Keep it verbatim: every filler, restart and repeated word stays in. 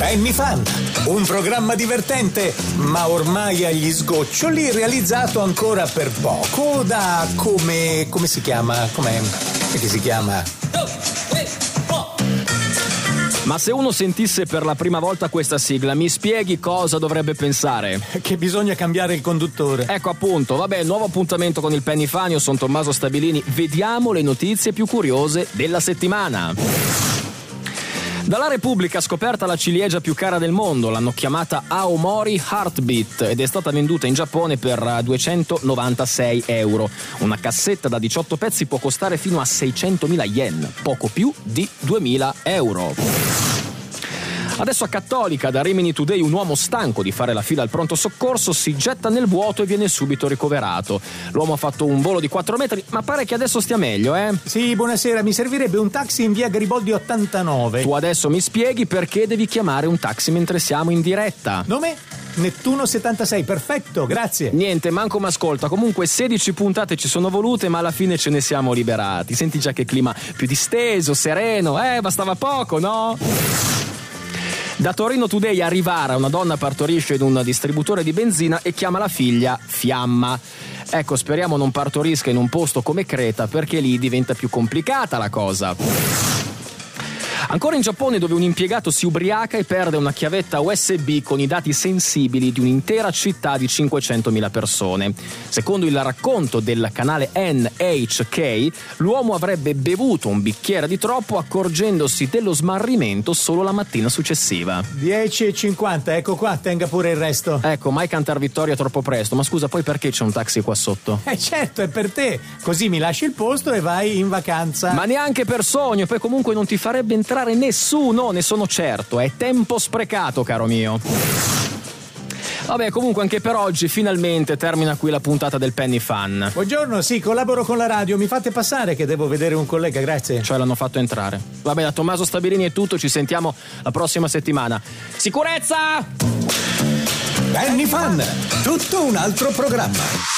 Penny Fan, un programma divertente, ma ormai agli sgoccioli, realizzato ancora per poco da come... come si chiama? Com'è? Che si chiama? Ma se uno sentisse per la prima volta questa sigla, mi spieghi cosa dovrebbe pensare? Che bisogna cambiare il conduttore. Ecco appunto, vabbè, nuovo appuntamento con il Penny Fan, io sono Tommaso Stabilini, vediamo le notizie più curiose della settimana. Dalla Repubblica, scoperta la ciliegia più cara del mondo, l'hanno chiamata Aomori Heartbeat ed è stata venduta in Giappone per duecentonovantasei euro. Una cassetta da diciotto pezzi può costare fino a seicentomila yen, poco più di duemila euro. Adesso a Cattolica, da Rimini Today, un uomo stanco di fare la fila al pronto soccorso si getta nel vuoto e viene subito ricoverato. L'uomo ha fatto un volo di quattro metri, ma pare che adesso stia meglio, eh? Sì, buonasera, mi servirebbe un taxi in via Garibaldi ottantanove. Tu adesso mi spieghi perché devi chiamare un taxi mentre siamo in diretta. Nome? Nettuno settantasei, perfetto, grazie. Niente, manco m'ascolta. Comunque sedici puntate ci sono volute, ma alla fine ce ne siamo liberati. Senti già che clima più disteso, sereno, eh, bastava poco, no? Da Torino Today a Rivara, una donna partorisce in un distributore di benzina e chiama la figlia Fiamma. Ecco, speriamo non partorisca in un posto come Creta, perché lì diventa più complicata la cosa. Ancora in Giappone, dove un impiegato si ubriaca e perde una chiavetta U S B con i dati sensibili di un'intera città di cinquecentomila persone. Secondo il racconto del canale N H K, l'uomo avrebbe bevuto un bicchiere di troppo accorgendosi dello smarrimento solo la mattina successiva. dieci e cinquanta, ecco qua, tenga pure il resto. Ecco, mai cantar vittoria troppo presto. Ma scusa, poi perché c'è un taxi qua sotto? Eh certo, è per te. Così mi lasci il posto e vai in vacanza. Ma neanche per sogno, poi comunque non ti farebbe entrare nessuno, ne sono certo. È tempo sprecato, caro mio. Vabbè, comunque anche per oggi finalmente termina qui la puntata del Penny Fan. Buongiorno, sì, collaboro con la radio, mi fate passare che devo vedere un collega, grazie. Cioè l'hanno fatto entrare. Vabbè, da Tommaso Stabilini è tutto, ci sentiamo la prossima settimana. Sicurezza! Penny Fan, tutto un altro programma.